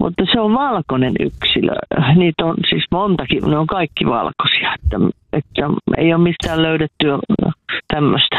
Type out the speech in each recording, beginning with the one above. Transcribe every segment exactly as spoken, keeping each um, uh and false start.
mutta se on valkoinen yksilö. Niitä on siis montakin, ne on kaikki valkoisia, että, että ei ole mistään löydetty tämmöistä.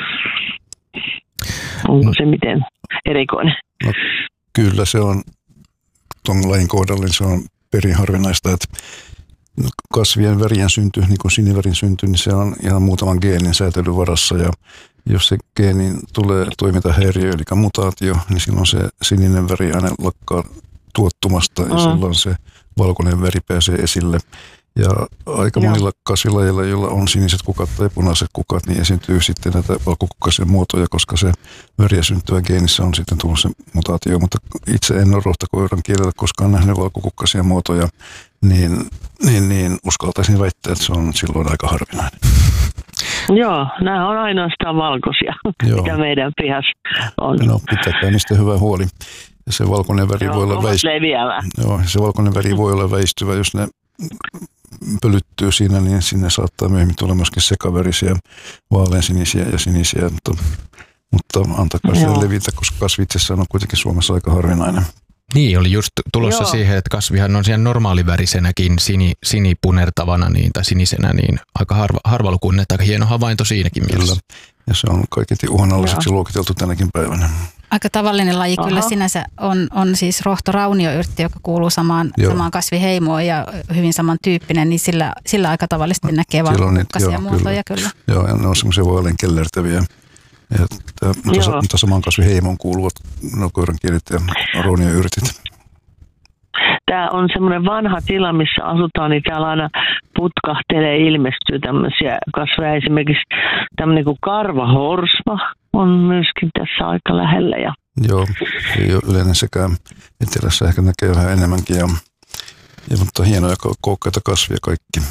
Onko no, se miten erikoinen? No, kyllä se on, tuon lajin kohdalla se on perin harvinaista, että kasvien värien synty, niin kuin sinivärin synty, niin se on ihan muutaman geenin säätelyn varassa ja jos se geenin tulee toimintahäiriö, eli mutaatio, niin silloin se sininen väri aina lakkaa tuottumasta ja mm. silloin se valkoinen väri pääsee esille. Ja aika Joo. monilla kasvilajeilla, joilla on siniset kukat tai punaiset kukat, niin esiintyy sitten näitä valkokukkaisia muotoja, koska se väriä syntyvä geenissä on sitten tullut se mutaatio. Mutta itse en ole rohtokoiran kielellä koskaan nähnyt valkokukkaisia muotoja, niin, niin, niin uskaltaisin väittää, että se on silloin aika harvinainen. Joo, nämä on ainoastaan valkoisia, Joo. mikä meidän pihassa on. No, pitäkää niistä hyvä huoli. Ja se valkoinen väri Joo, voi olla väistyvä. Joo, se valkoinen väri voi olla väistyvä, jos ne pölyttyy siinä, niin sinne saattaa myöhemmin tulla myöskin sekavärisiä, vaaleansinisiä ja sinisiä, mutta, mutta antakaa sitä levitä, koska kasvi itsessään on kuitenkin Suomessa aika harvinainen. Niin, oli just tulossa Joo. siihen, että kasvihan on siellä normaalivärisenäkin sini, sinipunertavana niin, tai sinisenä, niin aika harva, harvalukuinen, aika hieno havainto siinäkin mielessä. Kyllä, ja se on kaiketi uhanalaiseksi luokiteltu tänäkin päivänä. Aika tavallinen laji kyllä Aha. sinänsä on, on siis rohtoraunioyrtti, joka kuuluu samaan, samaan kasviheimoon ja hyvin samantyyppinen, niin sillä, sillä aika tavallisesti näkee valkokukkaisia muotoja kyllä. kyllä. Joo, ja ne on semmoisia vaalean kellertäviä. Ja, mutta, mutta samaan kasviheimoon kuuluvat koirankielet ja raunioyrtit. Tämä on semmoinen vanha tila, missä asutaan, niin täällä aina putkahtelee, ilmestyy tämmöisiä kasveja. Esimerkiksi tämmöinen kuin karvahorsma on myöskin tässä aika lähellä. Ja Joo, ei ole yleinen sekään. Etelässä ehkä näkee vähän enemmänkin, ja, ja, mutta hienoja koukkaita kasvia kaikki.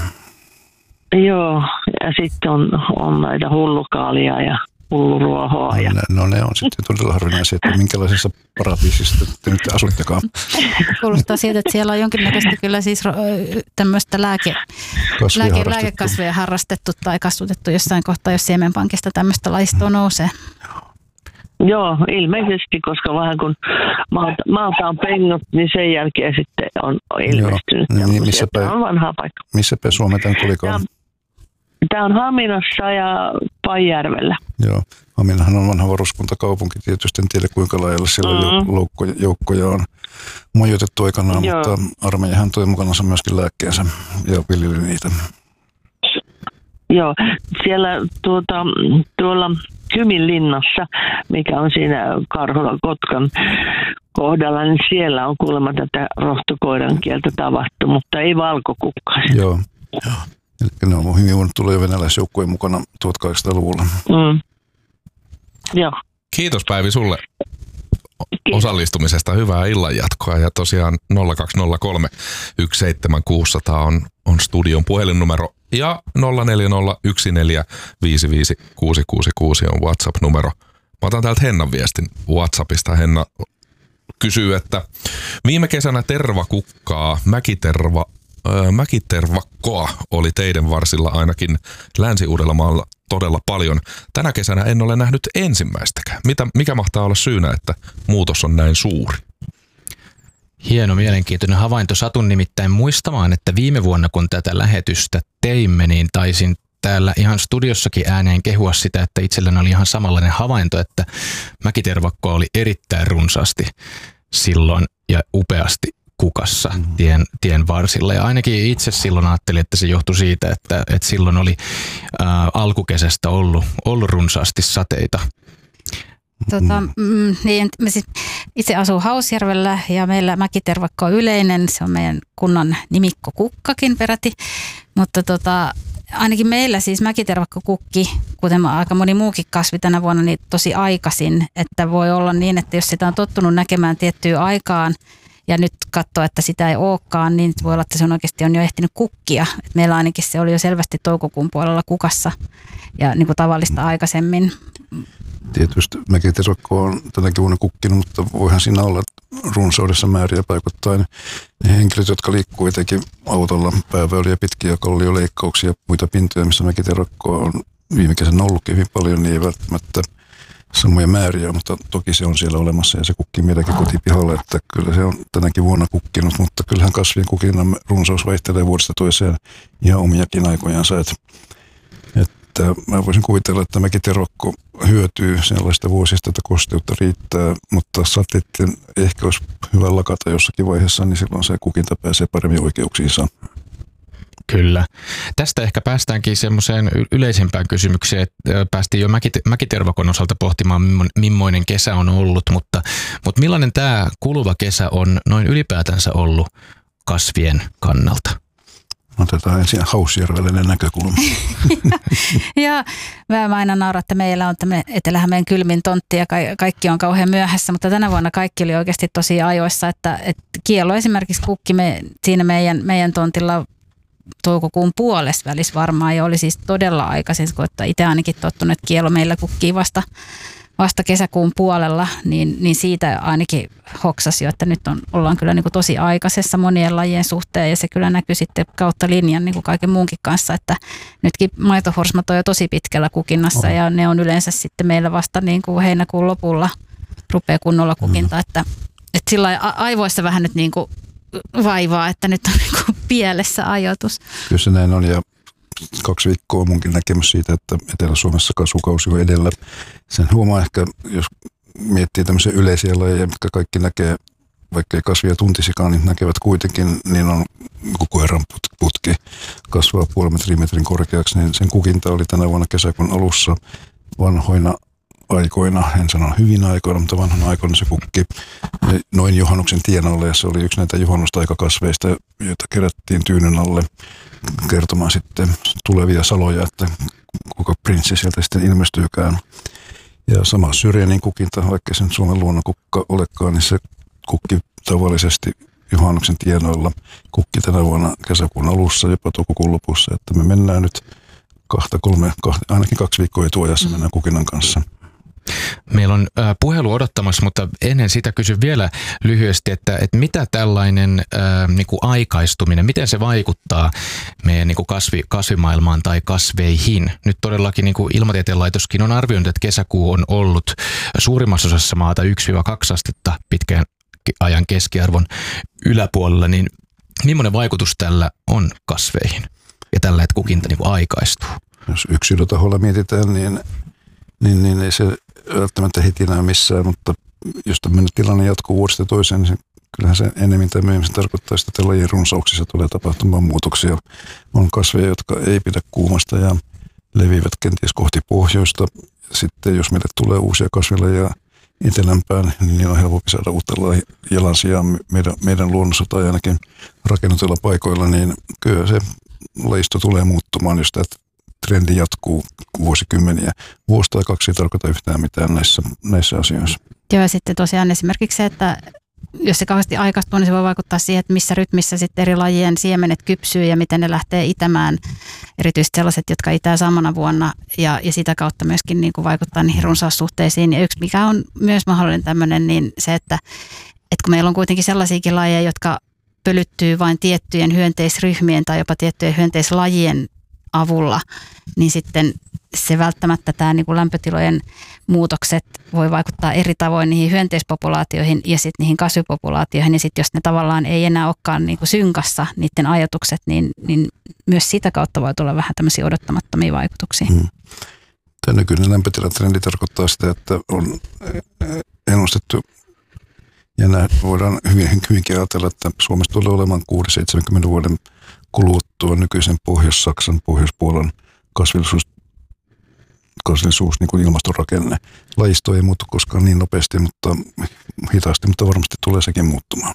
Joo, ja sitten on, on näitä hullukaalia ja hulluruohoa. No, ja ne, no ne on sitten todella harvinaisia, että minkälaisessa paratiisissa te nyt asuttekaan. Kuulostaa siitä, että siellä on jonkinnäköistä kyllä siis tämmöistä lääke, lääke, lääkekasveja harrastettu tai kasvatettu jossain kohtaa, jos siemenpankista tämmöistä laistoa nousee. Joo, ilmeisesti, koska vähän kun maalta, maalta on pengot, niin sen jälkeen sitten on ilmestynyt. Joo, niin missä päin, on vanha paikka. Missä päin Suomea tämän tulikaan? Tämä on Haminassa ja Paijärvellä. Joo, Haminahan on vanha varuskuntakaupunki. Tietysti en tiedä kuinka laajalla siellä mm. joukkoja, joukkoja on majoitettu aikanaan, Joo. mutta armeijahan toi mukanansa myöskin lääkkeensä ja viljeli niitä. Joo, siellä tuota, tuolla Kyminlinnassa, mikä on siinä Karhula-Kotkan kohdalla, niin siellä on kuulemma tätä rohtokoiran kieltä tavattu, mutta ei valkokukkaista. Joo, joo. Eli ne on hyvin voinut tulla jo venäläisjoukkojen mukana tuhatkahdeksansataaluvulla. Mm. Joo. Kiitos Päivi sulle osallistumisesta. Hyvää illanjatkoa. Ja tosiaan nolla kaksi nolla kolme yksi seitsemän kuusi nolla nolla on, on studion puhelinnumero. Ja nolla neljä nolla yksi neljä viisi viisi kuusi kuusi kuusi on WhatsApp-numero. Mä otan täältä Hennan viestin WhatsAppista. Henna kysyy, että viime kesänä tervakukkaa, mäkiterva, äh, mäkitervakkoa oli teidän varsilla ainakin Länsi-Uudellamaalla todella paljon. Tänä kesänä en ole nähnyt ensimmäistäkään. Mitä, mikä mahtaa olla syynä, että muutos on näin suuri? Hieno, mielenkiintoinen havainto. Satun nimittäin muistamaan, että viime vuonna kun tätä lähetystä teimme, niin taisin täällä ihan studiossakin ääneen kehua sitä, että itselläni oli ihan samanlainen havainto, että mäkitervakkoa oli erittäin runsaasti silloin ja upeasti kukassa tien, tien varsilla. Ja ainakin itse silloin ajattelin, että se johtui siitä, että, että silloin oli ää, alkukesästä ollut, ollut runsaasti sateita. Tota, mm, niin, me siis itse asun Hausjärvellä ja meillä mäkitervakko on yleinen. Se on meidän kunnan nimikkokukkakin peräti, mutta tota, ainakin meillä siis mäkitervakkokukki, kuten aika moni muukin kasvi tänä vuonna, niin tosi aikaisin, että voi olla niin, että jos sitä on tottunut näkemään tiettyyn aikaan ja nyt katsoo, että sitä ei olekaan, niin voi olla, että se on oikeasti on jo ehtinyt kukkia. Et meillä ainakin se oli jo selvästi toukokuun puolella kukassa ja niin kuin tavallista aikaisemmin. Tietysti mäkitervakko on tänäkin vuonna kukkinut, mutta voihan siinä olla runsaudessa määriä paikoittain. Ne henkilöt, jotka liikkuu etenkin autolla pääväyliä pitkiä kallioleikkauksia ja muita pintoja, missä mäkitervakkoa on viime kesänä ollutkin hyvin paljon, niin ei välttämättä samoja määriä, mutta toki se on siellä olemassa ja se kukkii meidänkin kotipihalla, että kyllä se on tänäkin vuonna kukkinut, mutta kyllähän kasvien kukinnan runsaus vaihtelee vuodesta toiseen ihan omiakin aikojansa, että, että mä voisin kuvitella, että mäkitervakko hyötyy sellaista vuosista, että kosteutta riittää, mutta sateitten ehkä olisi hyvä lakata jossakin vaiheessa, niin silloin se kukinta pääsee paremmin oikeuksiinsa. Kyllä. Tästä ehkä päästäänkin semmoiseen yleisempään kysymykseen, että päästiin jo mäkitervakon osalta pohtimaan, millainen kesä on ollut, mutta, mutta millainen tämä kuluva kesä on noin ylipäätänsä ollut kasvien kannalta? Otetaan ensin hausjärvellinen näkökulma. Ja mä aina nauran, että meillä on tämmöinen Etelä-Hämeen kylmin tontti ja kaikki on kauhean myöhässä, mutta tänä vuonna kaikki oli oikeasti tosi ajoissa, että, että kielo esimerkiksi kukki me, siinä meidän, meidän tontilla toukokuun puolessa välissä varmaan ja oli siis todella aikaisin, kun itse ainakin tottunut, että kielo meillä kukkii vasta, vasta kesäkuun puolella, niin, niin siitä ainakin hoksasi jo, että nyt on, ollaan kyllä niin kuin tosi aikaisessa monien lajien suhteen ja se kyllä näkyy sitten kautta linjan niin kuin kaiken muunkin kanssa, että nytkin maitohorsmat on jo tosi pitkällä kukinnassa oh. ja ne on yleensä sitten meillä vasta niin kuin heinäkuun lopulla rupeaa kunnolla kukinta, mm. että, että sillä aivoissa vähän nyt niin kuin vaivaa, että nyt on niin kuin pielessä ajoitus. Kyllä se näin on ja kaksi viikkoa on munkin näkemys siitä, että Etelä-Suomessa kasvukausi on edellä. Sen huomaa ehkä, jos miettii tämmöisiä yleisiä lajeja, mitkä kaikki näkee, vaikka ei kasvia tuntisikaan, niin näkevät kuitenkin, niin on koiran putki kasvaa puolen metrin metrin korkeaksi, niin sen kukinta oli tänä vuonna kesäkuun alussa vanhoina aikoina, en sano hyvin aikoina, mutta vanhana aikoina se kukki noin juhannuksen tienoille ja se oli yksi näitä juhannustaikakasveista, joita kerättiin tyynyn alle kertomaan sitten tulevia saloja, että kuka prinssi sieltä sitten ilmestyykään. Ja sama syrjänin kukinta, vaikka sen Suomen luonnonkukka olekaan, niin se kukki tavallisesti juhannuksen tienoilla. Kukki tänä vuonna kesäkuun alussa, jopa toukokuun lopussa, että me mennään nyt kahta, kolme, kahta, ainakin kaksi viikkoa etuajassa mennään kukinnan kanssa. Meillä on äh, puhelu odottamassa, mutta ennen sitä kysyn vielä lyhyesti, että, että mitä tällainen äh, niin kuin aikaistuminen, miten se vaikuttaa meidän niin kuin kasvi, kasvimaailmaan tai kasveihin? Nyt todellakin niin kuin Ilmatieteen laitoskin on arvioinut, että kesäkuu on ollut suurimmassa osassa maata yksi kaksi astetta pitkän ajan keskiarvon yläpuolella, niin millainen vaikutus tällä on kasveihin ja tällä, että kukinta niin kuin aikaistuu? Jos yksilötaholla mietitään, niin, niin, niin ei se välttämättä heti näy missään, mutta jos tämmöinen tilanne jatkuu vuodesta toiseen, niin kyllähän se enemmän tai myöhemmin tarkoittaa sitä, että lajien runsauksissa tulee tapahtumaan muutoksia. On kasveja, jotka ei pidä kuumasta ja leviivät kenties kohti pohjoista. Sitten jos meille tulee uusia kasvilajeja etelämpään, niin on helpompi saada uutta jalansijaa meidän, meidän luonnossa tai ainakin rakennetuilla paikoilla, niin kyllä se lajisto tulee muuttumaan, jos tämä trendi jatkuu vuosikymmeniä. Vuosi tai kaksi ei tarkoita yhtään mitään näissä, näissä asioissa. Joo, ja sitten tosiaan esimerkiksi se, että jos se kauheasti aikaistuu, niin se voi vaikuttaa siihen, että missä rytmissä sitten eri lajien siemenet kypsyy ja miten ne lähtee itämään. Erityisesti sellaiset, jotka itää samana vuonna ja, ja sitä kautta myöskin niin kuin vaikuttaa niihin runsaussuhteisiin. Ja yksi, mikä on myös mahdollinen tämmöinen, niin se, että, että kun meillä on kuitenkin sellaisiakin lajeja, jotka pölyttyy vain tiettyjen hyönteisryhmien tai jopa tiettyjen hyönteislajien avulla, niin sitten se välttämättä tämä niin kuin lämpötilojen muutokset voi vaikuttaa eri tavoin niihin hyönteispopulaatioihin ja sitten niihin kasvipopulaatioihin. Ja sitten jos ne tavallaan ei enää olekaan niin kuin synkassa niiden ajatukset, niin, niin myös sitä kautta voi tulla vähän tämmöisiä odottamattomia vaikutuksia. Hmm. Tämä nykyinen lämpötilatrendi tarkoittaa sitä, että on ennustettu ja näin voidaan hyvin, hyvinkin ajatella, että Suomessa tulee olemaan kuusikymmentä seitsemänkymmentä vuoden kuluttua nykyisen Pohjois-Saksan, Pohjois-Puolan kasvillisuus, kasvillisuus niin kuin ilmastorakenne. Lajisto ei muutu koskaan niin nopeasti, mutta hitaasti, mutta varmasti tulee sekin muuttumaan.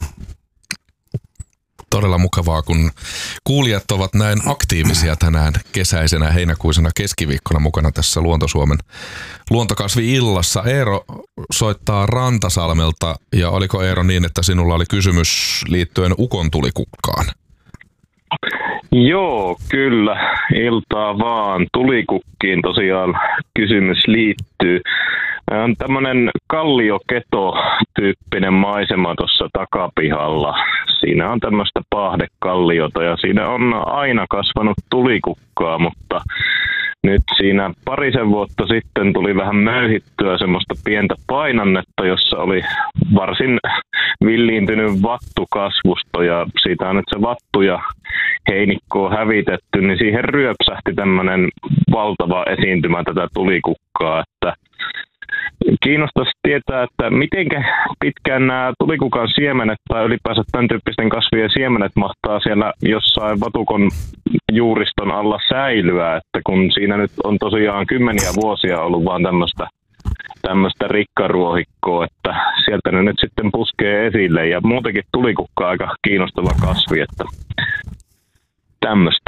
Todella mukavaa, kun kuulijat ovat näin aktiivisia tänään kesäisenä heinäkuisena keskiviikkona mukana tässä Luonto-Suomen luontokasvi-illassa. Eero soittaa Rantasalmelta ja oliko Eero niin, että sinulla oli kysymys liittyen ukontulikukkaan? Joo, kyllä. Iltaa vaan. Tulikukkiin tosiaan kysymys liittyy. On tämmöinen kallioketo-tyyppinen maisema tuossa takapihalla. Siinä on tämmöistä pahdekalliota ja siinä on aina kasvanut tulikukkaa, mutta nyt siinä parisen vuotta sitten tuli vähän möyhittyä semmoista pientä painannetta, jossa oli varsin villiintynyt vattukasvusto ja siitä on nyt se vattu ja heinikko on hävitetty, niin siihen ryöpsähti tämmöinen valtava esiintymä tätä tulikukkaa, että kiinnostaisi tietää, että miten pitkään nämä tulikukan siemenet tai ylipäänsä tämän tyyppisten kasvien siemenet mahtaa siellä jossain vatukon juuriston alla säilyä, että kun siinä nyt on tosiaan kymmeniä vuosia ollut vaan tämmöistä tämmöistä rikkaruohikkoa, että sieltä ne nyt sitten puskee esille ja muutenkin tulikukka aika kiinnostava kasvi, että tämmöistä.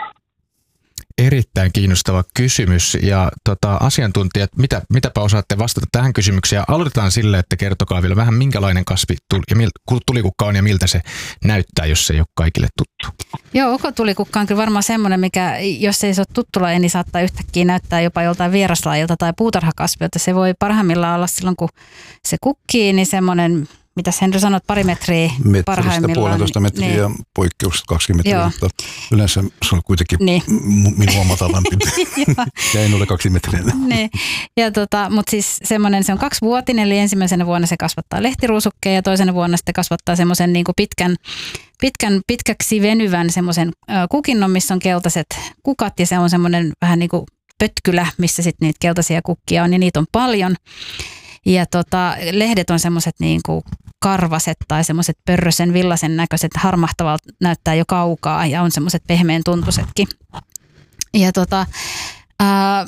Erittäin kiinnostava kysymys ja tota, asiantuntijat, mitä, mitäpä osaatte vastata tähän kysymykseen? Aloitetaan sille, että kertokaa vielä vähän minkälainen kasvi ja mil, tulikukka on ja miltä se näyttää, jos se ei ole kaikille tuttu. Joo, ukotulikukka on kyllä varmaan semmoinen, mikä jos ei se ole tuttu laji, niin saattaa yhtäkkiä näyttää jopa joltain vieraslajilta tai puutarhakasvilta. Se voi parhaimmillaan olla silloin, kun se kukkii, niin semmoinen, mitäs Henry sanot, pari metriä Metristä, parhaimmillaan. puolentoista metriä niin. ja poikkeukset kaksikymmentä metriä, Joo. mutta yleensä se on kuitenkin niin. m- minua matalampi. Ja en ole kaksi metriä. niin. ja tota, mutta siis semmoinen, se on kaksivuotinen, eli ensimmäisenä vuonna se kasvattaa lehtiruusukkeen ja toisena vuonna sitten kasvattaa semmoisen niin kuin pitkän, pitkän, pitkäksi venyvän semmoisen kukinnon, missä on keltaiset kukat ja se on semmoinen vähän niin kuin pötkylä, missä sitten niitä keltaisia kukkia on ja niitä on paljon. Ja tota, lehdet on semmoiset niin kuin karvaset tai semmoiset pörrösen villaisen näköiset, harmahtavalta näyttää jo kaukaa ja on semmoiset pehmeän tuntuisetkin. Ja tota, ää,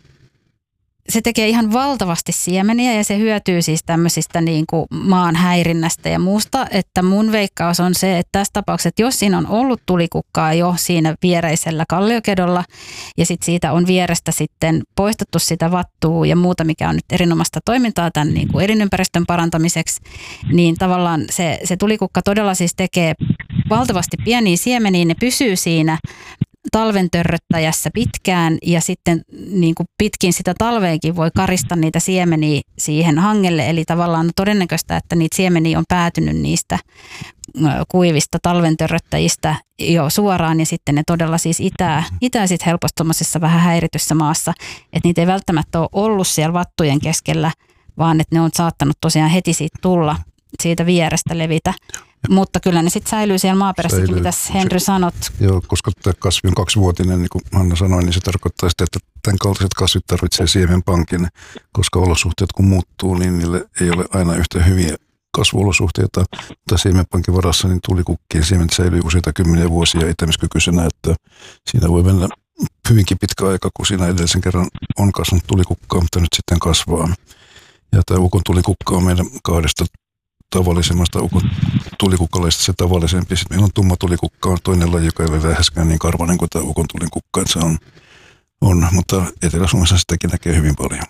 se tekee ihan valtavasti siemeniä ja se hyötyy siis tämmöisistä niin kuin maan häirinnästä ja muusta, että mun veikkaus on se, että tässä tapauksessa, että jos siinä on ollut tulikukkaa jo siinä viereisellä kalliokedolla ja sitten siitä on vierestä sitten poistettu sitä vattua ja muuta, mikä on nyt erinomaista toimintaa tämän niin kuin elinympäristön parantamiseksi, niin tavallaan se, se tulikukka todella siis tekee valtavasti pieniä siemeniä, ne pysyy siinä talven törröttäjässä pitkään ja sitten niin kuin pitkin sitä talveekin voi karista niitä siemeniä siihen hangelle. Eli tavallaan on todennäköistä, että niitä siemeniä on päätynyt niistä kuivista talven törröttäjistä jo suoraan ja sitten ne todella siis itää, itää sitten helposti tuommoisessa vähän häirityssä maassa. Että niitä ei välttämättä ole ollut siellä vattujen keskellä, vaan että ne on saattanut tosiaan heti siitä tulla, siitä vierestä levitä. Mutta kyllä ne sitten säilyy siellä maaperässäkin, säilyy. Mitäs Henry sanot? Joo, koska tämä kasvi on kaksivuotinen, niin kuin Hanna sanoi, niin se tarkoittaa sitä, että tämän kaltaiset kasvit tarvitsee siemenpankin, koska olosuhteet kun muuttuu, niin niille ei ole aina yhtä hyviä kasvuolosuhteita. Mutta siemenpankin varassa niin tulikukkien siemen säilyy useita kymmeniä vuosia itämiskykyisenä, että siinä voi mennä hyvinkin pitkä aika, kun siinä edellisen kerran on kasvanut tulikukkaa, mutta nyt sitten kasvaa. Ja tämä ukon tulikukka on meidän kahdesta tavallisemmasta ukon tulikukkalaista se tavallisempi. Sitten meillä on tumma tulikukka, on toinen laji, joka ei ole läheskään niin karvainen kuin tämä ukon tulikukka, että se on, on, mutta Etelä-Suomessa sitäkin näkee hyvin paljon.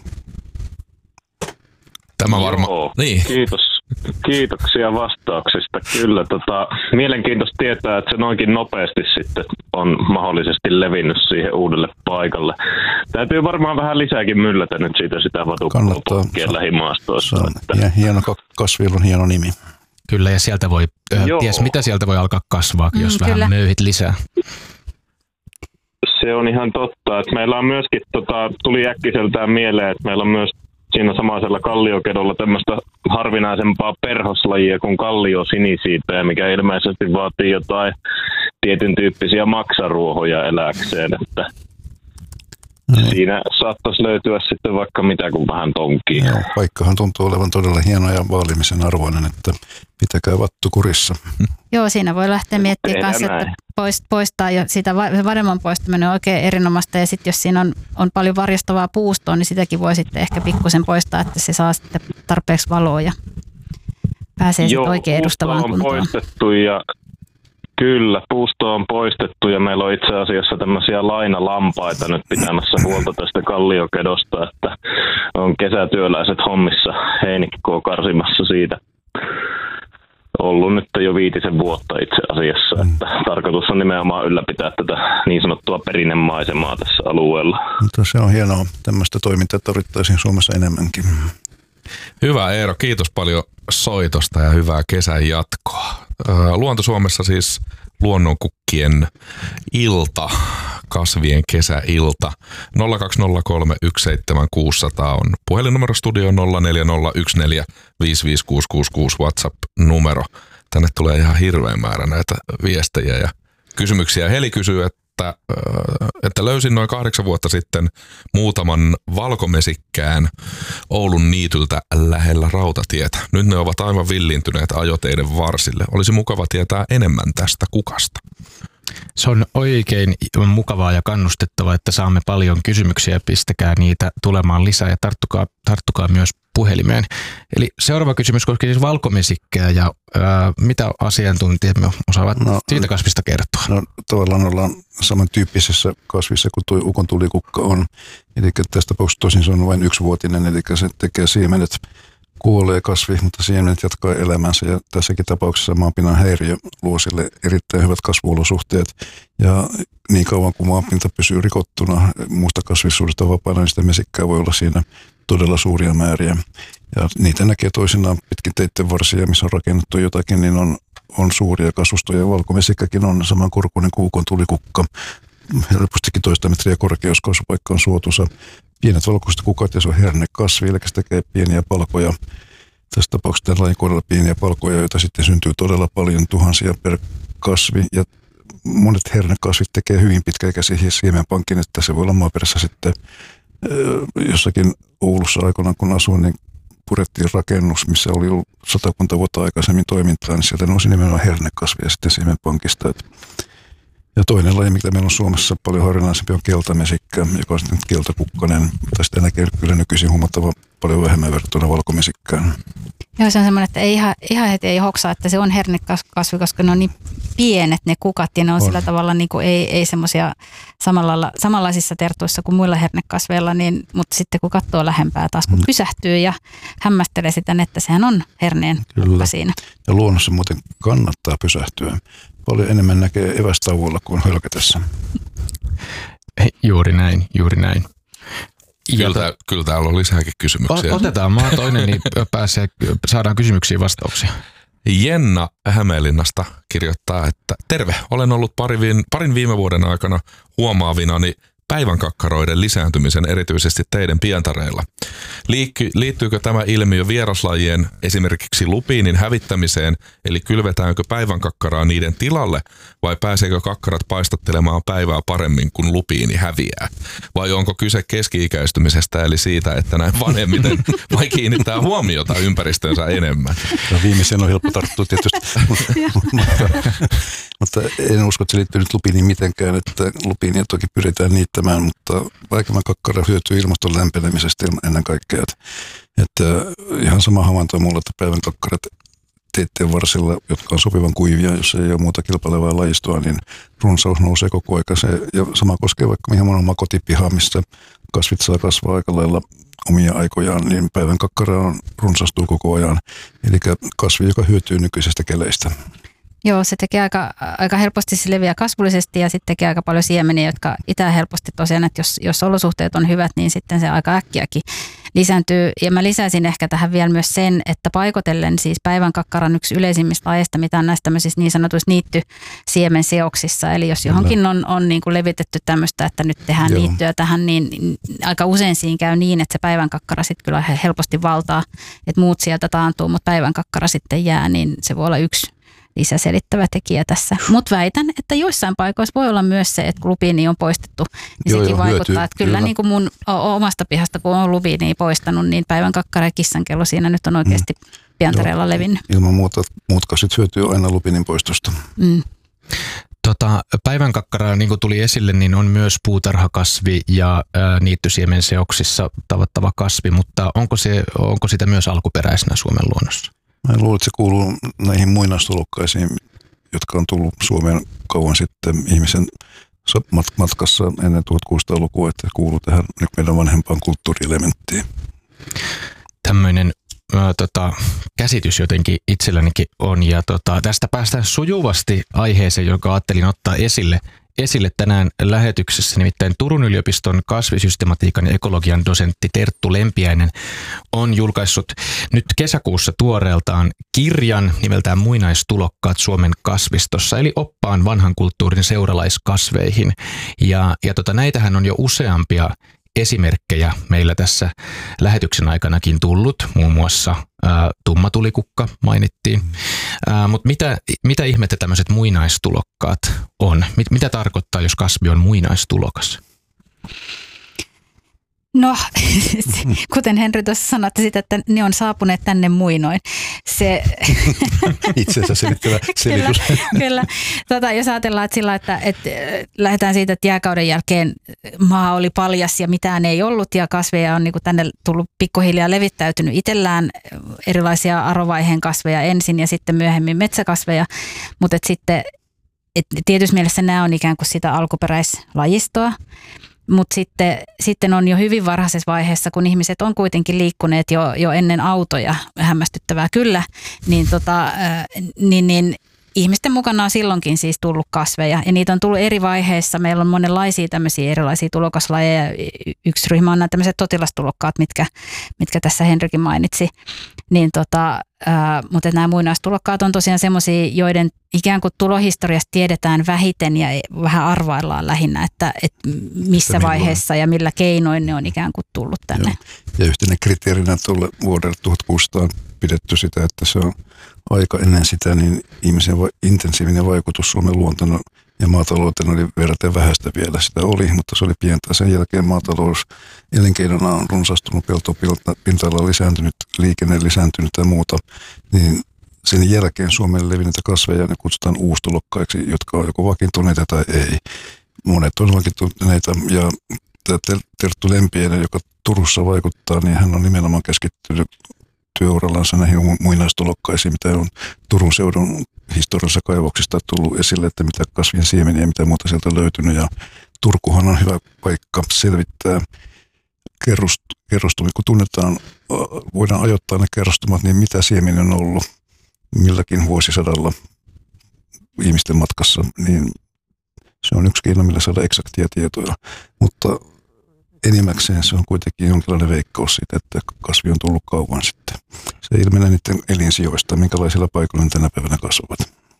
Tämä varma. Joo, niin. Kiitos. Kiitoksia vastauksista. Kyllä, tota, mielenkiintoista tietää, että se noinkin nopeasti sitten on mahdollisesti levinnyt siihen uudelle paikalle. Täytyy varmaan vähän lisääkin myllätä nyt siitä sitä vatukkopokkien lähimaastoista. Että... Hieno kasvilla on hieno nimi. Kyllä, ja sieltä voi, äh, ties mitä sieltä voi alkaa kasvaa, mm, jos kyllä. vähän möyhit lisää. Se on ihan totta, että meillä on myöskin, tota, tuli äkkiseltään mieleen, että meillä on myös siinä samaisella kalliokedolla tämmöistä harvinaisempaa perhoslajia kuin kalliosinisipää, mikä ilmeisesti vaatii jotain tietyn tyyppisiä maksaruohoja eläkseen, että mm. siinä saattaisi löytyä sitten vaikka mitä kuin vähän tonkia. Joo, paikkahan tuntuu olevan todella hieno ja vaalimisen arvoinen, että pitäkää vattu kurissa. Joo, siinä voi lähteä miettimään kanssa, että poistaa ja sitä varemman poistaminen on oikein erinomaista ja sitten jos siinä on, on paljon varjostavaa puustoa, niin sitäkin voi sitten ehkä pikkusen poistaa, että se saa sitten tarpeeksi valoa ja pääsee sitten oikein edustavaan kuntoon. Joo, puusto on poistettu ja kyllä, puusto on poistettu ja meillä on itse asiassa tämmöisiä lainalampaita nyt pitämässä huolta tästä kalliokedosta, että on kesätyöläiset hommissa heinikkoa karsimassa siitä. Ollut nyt jo viitisen vuotta itse asiassa, että mm. tarkoitus on nimenomaan ylläpitää tätä niin sanottua perinnemaisemaa tässä alueella. Mutta se on hienoa. Tämmöistä toimintaa tarvittaisiin Suomessa enemmänkin. Hyvä Eero, kiitos paljon soitosta ja hyvää kesän jatkoa. Luonto Suomessa siis luonnonkukkien ilta kasvien kesäilta. nolla kaksi nolla kolme yksi seitsemän kuusi nolla nolla on puhelinnumero, studio nolla neljä nolla yksi neljä viisi viisi kuusi kuusi kuusi WhatsApp-numero. Tänne tulee ihan hirveän määrä näitä viestejä ja kysymyksiä. Heli kysyy, että, että löysin noin kahdeksan vuotta sitten muutaman valkomesikkään Oulun niityltä lähellä rautatietä. Nyt ne ovat aivan villiintyneet ajoteiden varsille. Olisi mukava tietää enemmän tästä kukasta. Se on oikein mukavaa ja kannustettavaa, että saamme paljon kysymyksiä. Pistäkää niitä tulemaan lisää ja tarttukaa, tarttukaa myös puhelimeen. Eli seuraava kysymys koskee siis valkomesikkää ja ää, mitä asiantuntijat osaavat no, siitä kasvista kertoa? No tavallaan ollaan samantyyppisessä kasvissa kuin tuo ukon tulikukka on. Eli tästä tapauksessa tosin se on vain yksivuotinen, eli se tekee siemenet. Kuolee kasvi, mutta siemenet jatkaa elämänsä ja tässäkin tapauksessa maanpinnan häiriö luo sille erittäin hyvät kasvuolosuhteet. Ja niin kauan kuin maanpinta pysyy rikottuna muusta kasvillisuudesta vapaana, niin sitä mesikkää voi olla siinä todella suuria määriä. Ja niitä näkee toisinaan pitkin teitten varsia, missä on rakennettu jotakin, niin on, on suuria kasvustoja. Valkomesikkäkin on samankorkuinen kuin ukon tulikukka. Helpostikin toista metriä korkeus, kasvupaikka on suotuisa. Pienet valkoiset kukat ja se on hernekasvi, eli se tekee pieniä palkoja. Tässä tapauksessa tämän lajin kohdalla pieniä palkoja, joita sitten syntyy todella paljon, tuhansia per kasvi. Ja monet hernekasvit tekee hyvin pitkäikäisiä siemenpankin, että se voi olla maaperässä sitten jossakin Oulussa aikoinaan, kun asuin, niin purettiin rakennus, missä oli ollut satakunta vuotta aikaisemmin toimintaa, niin sieltä nousi nimenomaan hernekasvia sitten siemenpankista. Ja toinen laji, mikä meillä on Suomessa paljon harvinaisempi, on keltamesikkä, joka on sitten keltakukkanen, mutta sitä näkee kyllä nykyisin huomattavan paljon vähemmän verrattuna valkomesikkään. Joo, se on semmoinen, että ei ihan, ihan heti ei hoksaa, että se on hernekasvi, koska ne on niin pienet ne kukat ja ne on, on. sillä tavalla niin kuin ei, ei semmoisia samanlaisissa tertuissa kuin muilla hernekasveilla, niin, mutta sitten kun katsoo lähempää taas, kun mm. pysähtyy ja hämmästelee sitä, että sehän on herneen kukka siinä. Ja luonnossa muuten kannattaa pysähtyä. Paljon enemmän näkee evästauolla kuin hölkätessä. Juuri näin, juuri näin. Kyllä, tää, kyllä täällä on lisääkin kysymyksiä. Otetaan maa toinen, niin pääsee, saadaan kysymyksiin vastauksia. Jenna Hämeenlinnasta kirjoittaa, että terve, olen ollut parin, parin viime vuoden aikana huomaavinani päivänkakkaroiden lisääntymisen erityisesti teidän pientareilla. Liikky, liittyykö tämä ilmiö vieraslajien esimerkiksi lupiinin hävittämiseen, eli kylvetäänkö päivänkakkaraa niiden tilalle, vai pääseekö kakkarat paistattelemaan päivää paremmin, kun lupiini häviää? Vai onko kyse keski-ikäistymisestä, eli siitä, että näin vanhemmiten vai kiinnittää huomiota ympäristönsä enemmän? No, viimeisen on helppo tarttua tietysti, mutta, mutta en usko, että se liittyy nyt lupiiniin mitenkään, että lupiinia toki pyritään niittämään, mutta päiväkakkara hyötyy ilmaston lämpenemisestä ennen kaikkea. Että, että ihan sama havainto on mulla, että päivänkakkarat teitteen varsilla, jotka on sopivan kuivia, jos ei ole muuta kilpailevaa lajistoa, niin runsaus nousee koko aika. Se, ja sama koskee vaikka mihin mun oma kotipiha, missä kasvit saa kasvaa aika lailla omia aikojaan, niin päivänkakkara on runsastuu koko ajan. Eli kasvi, joka hyötyy nykyisestä keleistä. Joo, se tekee aika, aika helposti, se leviää kasvullisesti ja sitten tekee aika paljon siemeniä, jotka itää helposti tosiaan, että jos, jos olosuhteet on hyvät, niin sitten se aika äkkiäkin lisääntyy. Ja mä lisäisin ehkä tähän vielä myös sen, että paikotellen siis päivänkakkaran yksi yleisimmistä lajeista, mitä on näissä tämmöisissä niin sanotuissa niittysiemenseoksissa. Eli jos johonkin on, on niin kuin levitetty tämmöistä, että nyt tehdään Joo. niittyä tähän, niin aika usein siinä käy niin, että se päivänkakkara sitten kyllä helposti valtaa, että muut sieltä taantuu, mutta päivänkakkara sitten jää, niin se voi olla yksi lisäselittävä tekijä tässä. Mutta väitän, että joissain paikoissa voi olla myös se, että kun lupiini on poistettu, niin joo, sekin joo, vaikuttaa. Hyötyy, että kyllä, kyllä. Niin kuin mun omasta pihasta, kun on lupiini poistanut, niin päivänkakkara ja kissankello siinä nyt on oikeasti mm. pientareella levinnyt. Ilman muuta muut kasvit hyötyy aina lupiinin poistosta. Mm. Tota, päivänkakkara, niin kuin tuli esille, niin on myös puutarhakasvi ja ää, niittysiemen seoksissa tavattava kasvi, mutta onko, se, onko sitä myös alkuperäisenä Suomen luonnossa? Mä luulen, että se kuuluu näihin muinaistulokkaisiin, jotka on tullut Suomeen kauan sitten ihmisen matkassa ennen tuhatkuusisataalukua, että se kuuluu tähän nyt meidän vanhempaan kulttuurielementtiin. Tämmöinen ää, tota, käsitys jotenkin itsellänikin on, ja tota, tästä päästään sujuvasti aiheeseen, jonka ajattelin ottaa esille esille tänään lähetyksessä, nimittäin Turun yliopiston kasvisystematiikan ja ekologian dosentti Terttu Lempiäinen on julkaissut nyt kesäkuussa tuoreeltaan kirjan nimeltään Muinaistulokkaat Suomen kasvistossa, eli oppaan vanhan kulttuurin seuralaiskasveihin. Ja, ja tota, näitähän on jo useampia esimerkkejä meillä tässä lähetyksen aikanakin tullut, muun muassa ää, tummatulikukkka mainittiin. Ää, mutta mitä, mitä ihmettä tämmöiset muinaistulokkaat on? Mit, mitä tarkoittaa, jos kasvi on muinaistulokas? No, kuten Henri tuossa sanoi, että, sitä, että ne on saapuneet tänne muinoin. Se... Itsensä selittävä selitys. Kyllä, kyllä. Tota, jos ajatellaan, että, sillä, että, että lähdetään siitä, että jääkauden jälkeen maa oli paljas ja mitään ei ollut ja kasveja on niin kuin tänne tullut pikkuhiljaa levittäytynyt itsellään, erilaisia arovaiheen kasveja ensin ja sitten myöhemmin metsäkasveja, mutta sitten et tietysti mielessä nämä on ikään kuin sitä alkuperäislajistoa. Mutta sitten, sitten on jo hyvin varhaisessa vaiheessa, kun ihmiset on kuitenkin liikkuneet jo, jo ennen autoja, hämmästyttävää kyllä, niin, tota, niin, niin ihmisten mukana on silloinkin siis tullut kasveja. Ja niitä on tullut eri vaiheissa. Meillä on monenlaisia tämmöisiä erilaisia tulokaslajeja. Yksi ryhmä on nämä tämmöiset totilastulokkaat, mitkä, mitkä tässä Henrikin mainitsi. Niin tota, ää, mutta nämä muinaistulokkaat on tosiaan semmoisia, joiden ikään kuin tulohistoriasta tiedetään vähiten ja vähän arvaillaan lähinnä, että, että missä että vaiheessa ja millä keinoin ne on ikään kuin tullut tänne. Joo. Ja yhtenä kriteerinä tuolle vuodelle tuhatkuusisataa on pidetty sitä, että se on aika ennen sitä, niin ihmisen va- intensiivinen vaikutus Suomen luontoon ja maatalouteen oli verraten vähäistä vielä. Sitä oli, mutta se oli pientä. Sen jälkeen maatalous elinkeinona on runsastunut, peltopinta-ala lisääntynyt, liikenne lisääntynyt ja muuta. Niin sen jälkeen Suomelle levinneitä kasveja ne kutsutaan uustulokkaiksi, jotka on joko vakiintuneita tai ei. Monet on vakiintuneita ja tämä Terttu Lempiäinen, joka Turussa vaikuttaa, niin hän on nimenomaan keskittynyt työurallansa näihin muinaistulokkaisiin, mitä on Turun seudun historiallisessa kaivoksista tullut esille, että mitä kasvien siemeniä ja mitä muuta sieltä on löytynyt. Ja Turkuhan on hyvä paikka selvittää kerrostumia. Kun tunnetaan, voidaan ajoittaa ne kerrostumat, niin mitä siemeniä on ollut milläkin vuosisadalla ihmisten matkassa, niin se on yksi keino, millä saada eksaktia tietoja. Mutta enimmäkseen se on kuitenkin jonkinlainen veikkaus siitä, että kasvi on tullut kauan sitten. Se ilmenee niiden elinsijoista, minkälaisilla paikoilla ne tänä päivänä kasvavat.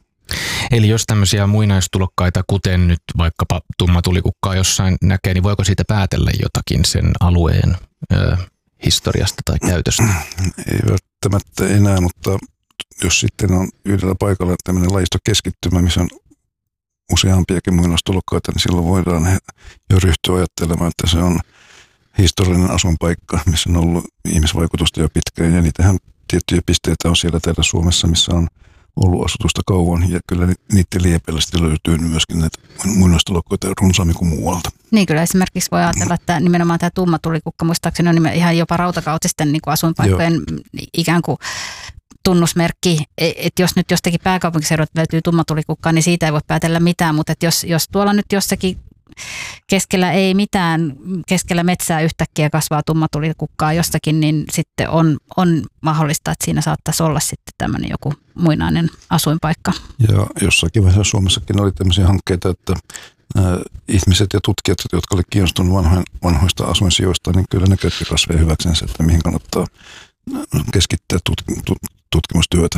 Eli jos tämmöisiä muinaistulokkaita, kuten nyt vaikkapa tummatulikukaa jossain näkee, niin voiko siitä päätellä jotakin sen alueen ö, historiasta tai käytöstä? Ei välttämättä enää, mutta jos sitten on yhdellä paikalla tämmöinen lajistokeskittymä, missä on useampiakin muinaistulokkaita, niin silloin voidaan jo ryhtyä ajattelemaan, että se on historiallinen asuinpaikka, missä on ollut ihmisvaikutusta jo pitkään. Ja niitähän tiettyjä pisteitä on siellä täällä Suomessa, missä on ollut asutusta kauan. Ja kyllä niiden liepeillä sitten löytyy myöskin näitä muinaistulokkaita runsaammin kuin muualta. Niin kyllä esimerkiksi voi ajatella, että nimenomaan tämä tummatulikukkka, muistaakseni on ihan jopa rautakautisten niin kuin asuinpaikkojen Joo. ikään kuin tunnusmerkki, että jos nyt jostakin pääkaupunkiseudulta löytyy tummatulikukkaa, niin siitä ei voi päätellä mitään, mutta että jos, jos tuolla nyt jossakin keskellä ei mitään, keskellä metsää yhtäkkiä kasvaa tummatulikukkää jostakin, niin sitten on, on mahdollista, että siinä saattaisi olla sitten tämmöinen joku muinainen asuinpaikka. Ja jossakin vaiheessa Suomessakin oli tämmöisiä hankkeita, että nämä ihmiset ja tutkijat, jotka olivat kiinnostuneet vanhoin, vanhoista asuinsijoista, niin kyllä ne käytti kasveja hyväksensä, että mihin kannattaa keskittää tut, tut, tutkimustyötä.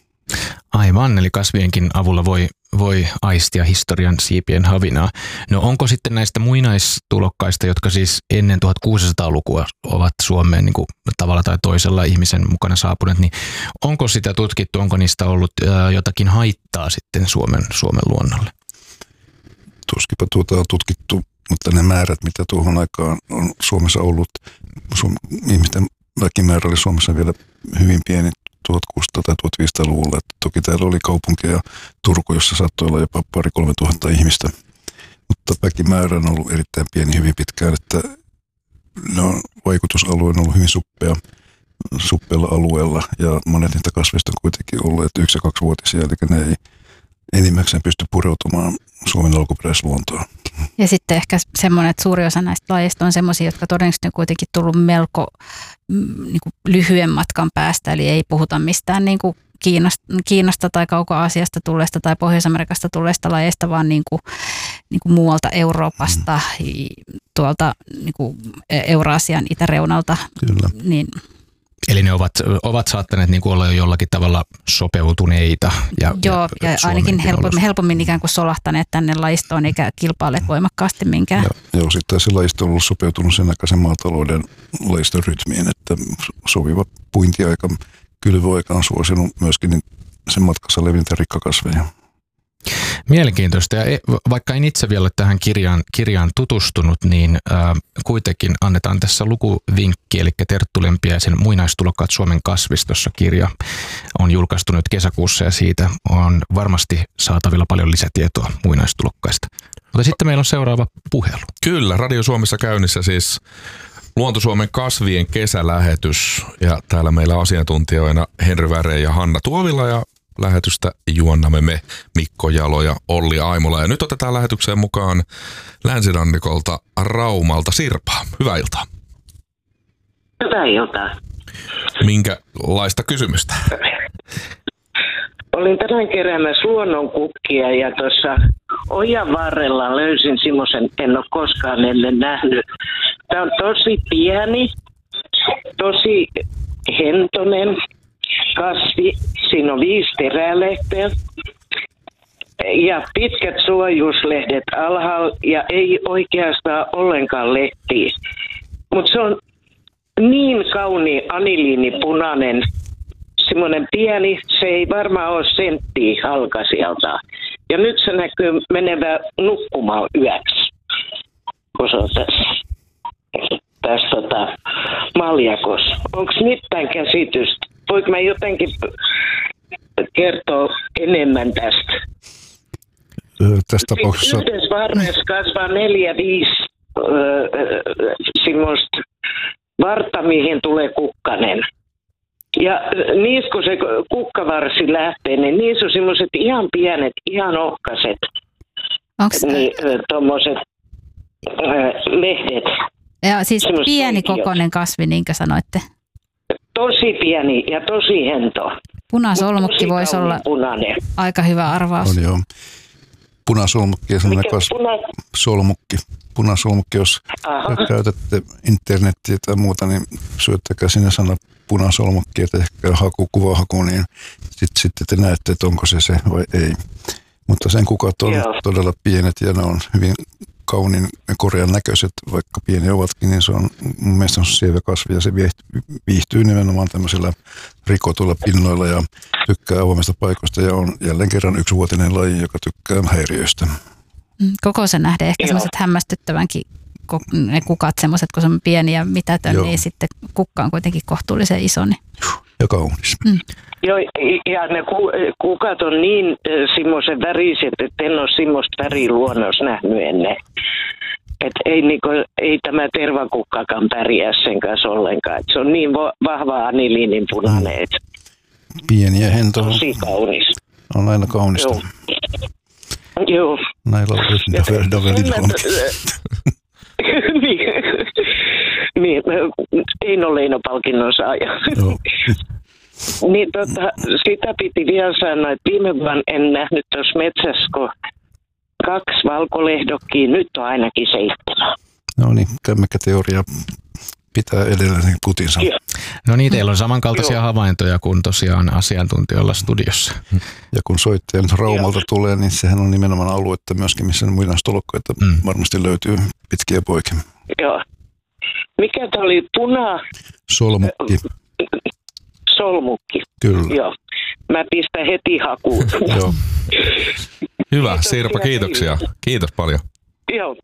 Aivan, eli kasvienkin avulla voi, voi aistia historian siipien havinaa. No onko sitten näistä muinaistulokkaista, jotka siis ennen tuhatkuusisataalukua ovat Suomeen niin kuin tavalla tai toisella ihmisen mukana saapuneet, niin onko sitä tutkittu, onko niistä ollut ää, jotakin haittaa sitten Suomen, Suomen luonnolle? Tuskipa tuota on tutkittu, mutta ne määrät, mitä tuohon aikaan on Suomessa ollut, Suom- ihmisten väkimäärä oli Suomessa vielä hyvin pieni tuhatkuusisataa- tai tuhatviisisataaluvulla. Että toki täällä oli kaupunkeja Turku, jossa saattoi olla jopa pari kolme tuhatta ihmistä. Mutta väkimäärä on ollut erittäin pieni hyvin pitkään, että ne on, vaikutusalue on ollut hyvin suppea, suppealla alueella. Ja monet niitä kasveista on kuitenkin ollut yksi- ja kaksivuotisia, eli ne ei enimmäkseen pysty pureutumaan Suomen alkuperäisluontoon. Ja sitten ehkä semmoinen, että suuri osa näistä lajeista on semmoisia, jotka todennäköisesti on kuitenkin tullut melko niin kuin lyhyen matkan päästä, eli ei puhuta mistään niin kuin Kiinasta, Kiinasta tai Kauko-Aasiasta tulleesta tai Pohjois-Amerikasta tulleesta lajeista, vaan niin kuin niin kuin muualta Euroopasta, mm. tuolta niin kuin Euraasian itäreunalta. Kyllä. Niin, eli ne ovat, ovat saattaneet niin kuin olla jo jollakin tavalla sopeutuneita. Ja, joo, ja, ja ainakin helpommin, helpommin ikään kuin solahtaneet tänne lajistoon, eikä kilpaile voimakkaasti minkään. Ja, joo, sitten se lajisto on ollut sopeutunut sen aikaisen maatalouden lajiston rytmiin, että sopiva puintiaika, kylvöaika on suosinut myöskin sen matkassa levintä rikkakasveja. Mielenkiintoista, ja vaikka en itse vielä tähän kirjaan, kirjaan tutustunut, niin äh, kuitenkin annetaan tässä lukuvinkki, eli Terttu Lempiäisen Muinaistulokkaat Suomen kasvistossa -kirja on julkaistu nyt kesäkuussa, ja siitä on varmasti saatavilla paljon lisätietoa muinaistulokkaista. Mutta sitten meillä on seuraava puhelu. Kyllä, Radio Suomessa käynnissä siis Luonto-Suomen kasvien kesälähetys, ja täällä meillä asiantuntijoina Henri Väreen ja Hanna Tuovila, ja lähetystä juonnamme me Mikko Jalo ja Olli Aimola. Ja nyt otetaan lähetykseen mukaan länsirannikolta Raumalta Sirpa. Hyvää iltaa. Hyvää iltaa. Minkälaista kysymystä? Olin tänään keräämässä luonnonkukkia ja tuossa ojan varrella löysin semmoisen, en ole koskaan ennen nähnyt. Tämä on tosi pieni, tosi hentonen kasvi. Siinä on viisi terälehteä ja pitkät suojuuslehdet alhaalla ja ei oikeastaan ollenkaan lehtiä. Mutta se on niin kauni aniliinipunainen, semmoinen pieni, se ei varmaan ole senttiä halka sieltä. Ja nyt se näkyy menevä nukkumaan yöksi, kun se on tässä, tässä tota, maljakossa. Onko mitään käsitystä? Voinko mä jotenkin kertoa enemmän tästä? Öö, tässä tapauksessa... Yhdessä varressa kasvaa neljä, viisi öö, semmoista vartta, mihin tulee kukkanen. Ja niissä, kun se kukkavarsi lähtee, niin niissä on semmoiset ihan pienet, ihan ohkaset, niin, tommoset öö, lehdet. Ja siis pieni kokoinen kasvi, niinkö sanoitte? Tosi pieni ja tosi hento. Punasolmukki voisi olla punainen. Aika hyvä arvaus. On joo. Punasolmukki ja sellainen kasvisolmukki. Punasolmukki, jos Aha. käytätte internettiä tai muuta, niin syöttäkää sinne sana punasolmukki, että ehkä haku, kuvahaku, niin sitten sit te näette, että onko se se vai ei. Mutta sen kukat on joo. todella pienet ja ne on hyvin kauniin ja korean näköiset, vaikka pieni ovatkin, niin se on mun mielestä on sievä kasvi ja se viihtyy nimenomaan tämmöisillä rikotuilla pinnoilla ja tykkää avoimesta paikoista ja on jälleen kerran yksivuotinen laji, joka tykkää häiriöistä. Koko se nähdään ehkä semmoiset hämmästyttävänkin ne kukat semmoiset, kun se on pieni ja mitätön, Joo. niin sitten kukka on kuitenkin kohtuullisen iso. Niin. Ja kaunis. Mm. Joo, ja ne kukat on niin semmoisen väriset, että en ole semmoista väriä luonnossa nähnyt ennen. Että ei, niinku, ei tämä tervakukkakaan pärjää sen kanssa ollenkaan. Et se on niin vahva aniliinin punainen. Mm. Pieni ja hento. Tosi kaunis. On aina kaunista. Joo. Joo. Näillä on niin, niin, Eino Leino-palkinnon saaja. Joo. Niin tota, sitä piti vielä sanoa, että viime vuonna en nähnyt tuossa metsässä, kun kaksi valkolehdokkia, nyt on ainakin seitsemän. No niin, kämmekäteoria pitää edelleen kutinsa. Joo. No niin, teillä on samankaltaisia Joo. havaintoja kuin tosiaan asiantuntijoilla studiossa. Ja kun soittaja nyt Raumalta Joo. tulee, niin sehän on nimenomaan aluetta myöskin, missä muinaistolokkaita mm. varmasti löytyy pitkiä poikia. Joo. Mikä tämä oli? Puna... Solmukki. Solmukki. Kyllä. Joo. Mä pistän heti hakuun. Joo. Hyvä, kiitos, Sirpa, kiitoksia. Kiitos paljon. Joo.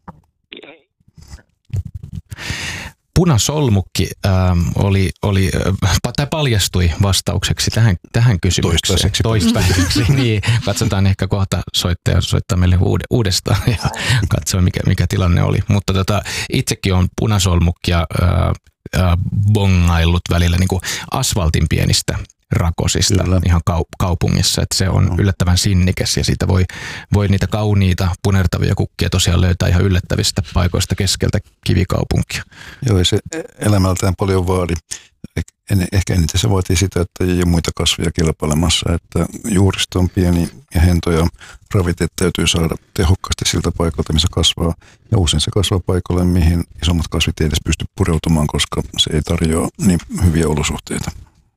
Punasolmukki ähm, oli, oli, äh, tai paljastui vastaukseksi tähän, tähän kysymykseen. Toistaiseksi. Toistaiseksi. Niin, katsotaan ehkä kohta soittaja soittaa meille uudestaan ja katsoa mikä, mikä tilanne oli. Mutta tota, itsekin on punasolmukkia äh, äh, bongaillut välillä niin kuin asfaltin pienistä rakosista Kyllä. ihan kaupungissa, että se on no. yllättävän sinnikäs ja siitä voi, voi niitä kauniita punertavia kukkia tosiaan löytää ihan yllättävistä paikoista keskeltä kivikaupunkia. Joo, ei se elämältään paljon vaadi. Ehkä eniten se vaatii sitä, että ei ole muita kasvia kilpailemassa, että juuristo on pieni ja hento ja ravinteet täytyy saada tehokkaasti siltä paikalta, missä kasvaa. Ja usein se kasvaa paikalle, mihin isommat kasvit ei edes pysty pureutumaan, koska se ei tarjoa niin hyviä olosuhteita.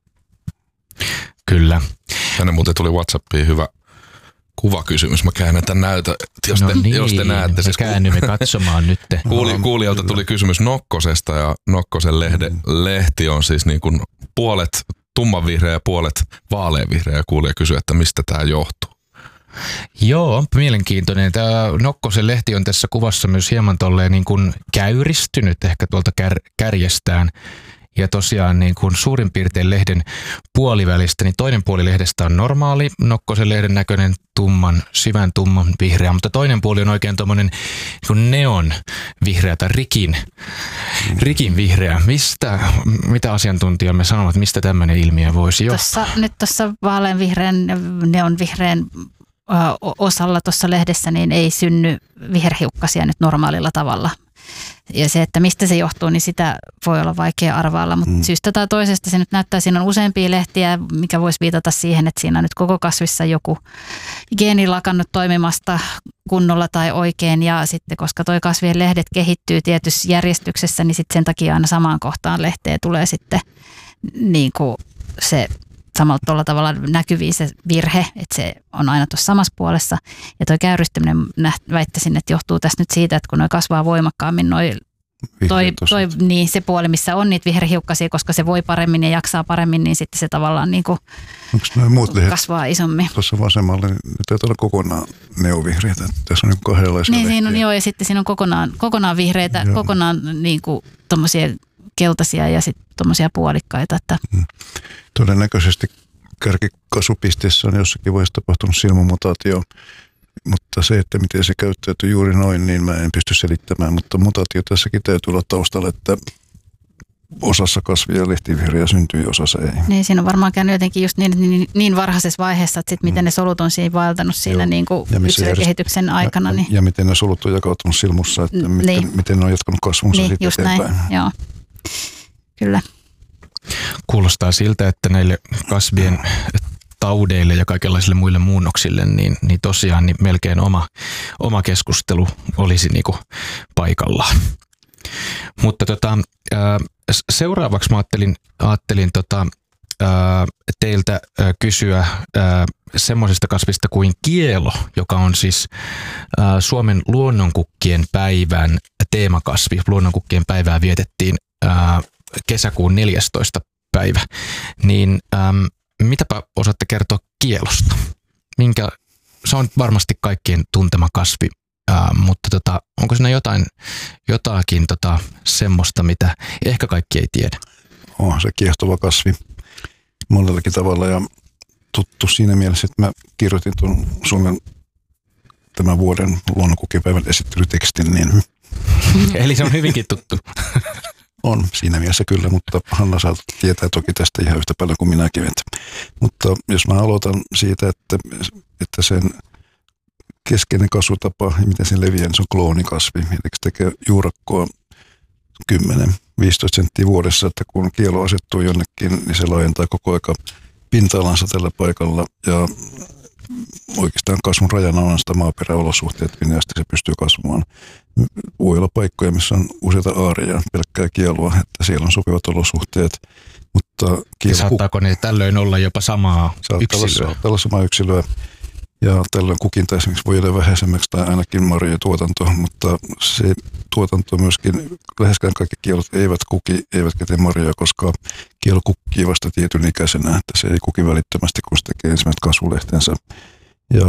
Kyllä. Tänne muuten tuli WhatsAppiin hyvä kuvakysymys. Mä käännän tämän näytön, jos te, no niin, jos te näette. Me siis käännymme katsomaan nyt. Kuuli, kuulijalta tuli kysymys Nokkosesta ja Nokkosen lehde, mm. lehti on siis niin kuin puolet tummanvihreä ja puolet vaaleanvihreä. Kuulija kysyi, että mistä tämä johtuu. Joo, on mielenkiintoinen. Tämä Nokkosen lehti on tässä kuvassa myös hieman tolleen niin kuin käyristynyt ehkä tuolta kär, kärjestään. Ja tosiaan niin kuin suurin piirtein lehden puolivälistä, niin toinen puoli lehdestä on normaali Nokkosen lehden näköinen tumman, syvän tumman vihreä, mutta toinen puoli on oikein tuommoinen niin neon vihreä tai rikin, rikin vihreä. Mistä, mitä asiantuntijamme sanovat, mistä tämmöinen ilmiö voisi johtaa? Tossa, nyt tuossa vaaleanvihreän, neon vihreän osalla tuossa lehdessä niin ei synny viherhiukkasia nyt normaalilla tavalla. Ja se, että mistä se johtuu, niin sitä voi olla vaikea arvailla, mutta mm. syystä tai toisesta se nyt näyttää, siinä on useampia lehtiä, mikä voisi viitata siihen, että siinä on nyt koko kasvissa joku geeni lakannut toimimasta kunnolla tai oikein, ja sitten koska toi kasvien lehdet kehittyy tietyssä järjestyksessä, niin sitten sen takia aina samaan kohtaan lehteen tulee sitten niin kuin se samalla tuolla tavalla näkyviin se virhe, että se on aina tuossa samassa puolessa. Ja tuo käyristyminen väittäisin, että johtuu tästä nyt siitä, että kun noi kasvaa voimakkaammin, noi, toi, toi, niin se puoli, missä on niitä viherhiukkasia, koska se voi paremmin ja jaksaa paremmin, niin sitten se tavallaan niin kuin kasvaa isommin. Tuossa vasemmalla, niin täytyy olla kokonaan neovihreitä. Tässä on niin kahdenlaisia niin, lehtiä. Siinä on, joo, ja sitten siinä on kokonaan, kokonaan vihreitä, joo. kokonaan niin kuin tommosia keltaisia ja sitten tommosia puolikkaita. Että hmm. Todennäköisesti kärkikasvupisteessä on jossakin vaiheessa tapahtunut silmämutaatio, mutta se, että miten se käyttäytyy juuri noin, niin mä en pysty selittämään, mutta mutaatio tässäkin täytyy olla taustalla, että osassa kasvia lehtivihreä syntyy, osassa ei. Niin, siinä on varmaan käynyt jotenkin just niin, niin, niin varhaisessa vaiheessa, että sit miten mm. ne solut on siinä vaeltanut siinä niin kuin yksilökehityksen aikana. Ja, niin. ja miten ne solut on jakautunut silmussa, että miten, niin. miten ne on jatkanut kasvunsa niin, sitten just eteenpäin. Näin. Joo, kyllä. Kuulostaa siltä, että näille kasvien taudeille ja kaikenlaisille muille muunnoksille, niin, niin tosiaan niin melkein oma, oma keskustelu olisi niinku paikallaan. Mutta tota, seuraavaksi mä ajattelin, ajattelin tota, teiltä kysyä semmoisesta kasvista kuin kielo, joka on siis Suomen luonnonkukkien päivän teemakasvi. Luonnonkukkien päivää vietettiin kesäkuun neljästoista päivä. Niin äm, mitäpä osaatte kertoa kielosta? Minkä, se on varmasti kaikkien tuntema kasvi, ää, mutta tota, onko siinä jotain, jotakin tota, semmoista, mitä ehkä kaikki ei tiedä? On se kiehtova kasvi monellakin tavalla ja tuttu siinä mielessä, että mä kirjoitin tuon Suomen tämän vuoden luonnonkukkipäivän esittelytekstin. Niin eli se on hyvinkin tuttu. On siinä mielessä kyllä, mutta Hanna saa tietää toki tästä ihan yhtä paljon kuin minäkin. Mutta jos mä aloitan siitä, että, että sen keskeinen kasvutapa ja miten se leviää, niin se on kloonikasvi. Eli se tekee juurakkoa kymmenen viisitoista senttiä vuodessa, että kun kielo asettuu jonnekin, niin se laajentaa koko aika pinta-alansa tällä paikalla. Ja oikeastaan kasvun rajana on sitä maaperäolosuhteet, niin asti se pystyy kasvamaan. Voi olla paikkoja, missä on useita aareja, pelkkää kielua, että siellä on sopivat olosuhteet. Mutta kielo, saattaako ne tällöin olla jopa samaa yksilöä? Saattaa olla samaa yksilöä. Ja tällöin kukinta esimerkiksi voi jäädä vähäisemmäksi tai ainakin marjojen tuotanto, mutta se tuotanto myöskin, läheskään kaikki kielot eivät kuki, eivätkä tee marjoja, koska kielo kukkii vasta tietyn ikäisenä, että se ei kuki välittömästi, kun se tekee ensimmäiset kasvulehtensä. Ja,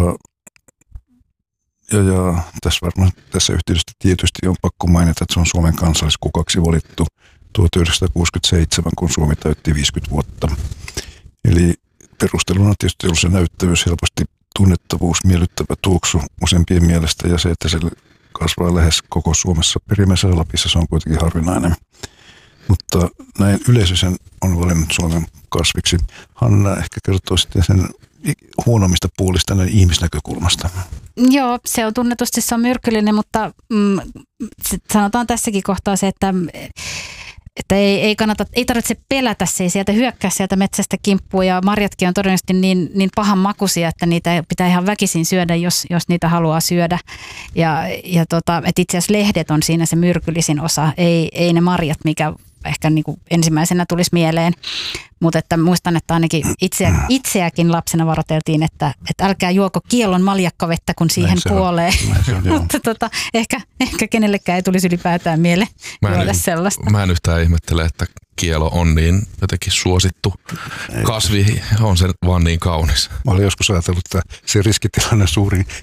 ja, ja tässä, varmaan, tässä yhteydessä tietysti on pakko mainita, että se on Suomen kansalliskukaksi valittu tuhatyhdeksänsataakuusikymmentäseitsemän, kun Suomi täytti viisikymmentä vuotta. Eli perusteluna on tietysti ollut se näyttävyys, helposti tunnettavuus, miellyttävä tuoksu useimpien mielestä ja se, että se kasvaa lähes koko Suomessa. Perimmäisessä Lapissa se on kuitenkin harvinainen. Mutta näin yleisö sen on valinnut Suomen kasviksi. Hanna ehkä kertoo sitten sen huonommista puolista näin ihmisnäkökulmasta. Joo, se on tunnetusti se on myrkyllinen, mutta mm, sanotaan tässäkin kohtaa se, että että ei, ei, kannata, ei tarvitse pelätä, se ei sieltä hyökkää sieltä metsästä kimppuun ja marjatkin on todennäköisesti niin, niin pahan makuisia, että niitä pitää ihan väkisin syödä, jos, jos niitä haluaa syödä. Ja, ja tota, että itse asiassa lehdet on siinä se myrkyllisin osa, ei, ei ne marjat, mikä ehkä niin kuin ensimmäisenä tulisi mieleen. Mutta että muistan, että ainakin itse, itseäkin lapsena varoiteltiin, että, että älkää juoko kiellon maljakkavettä, kun siihen kuolee. Mutta tota, ehkä, ehkä kenellekään ei tulisi ylipäätään mieleen juoda sellaista. Mä en yhtään ihmettele, että kielo on niin jotenkin suosittu kasvi, on se vaan niin kaunis. Mä olen joskus ajatellut, että se riskitilanne on suuri